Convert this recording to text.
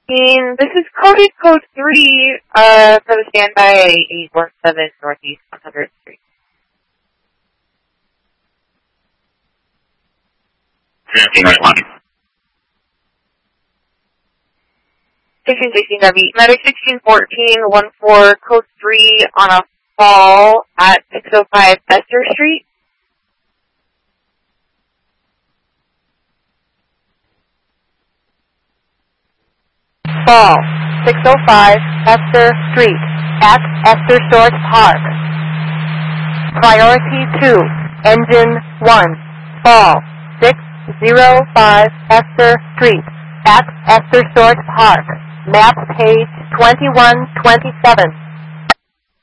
This is code 3 for the standby 817 Northeast 100th Street. Responding. Station 16W, Medic 1614, 14, code 3 on a fall at 605 Esther Street. Fall, 605 Esther Street, at Esther Storage Park. Priority 2, Engine 1, Fall, 605 Esther Street, at Esther Storage Park. Map page 2127.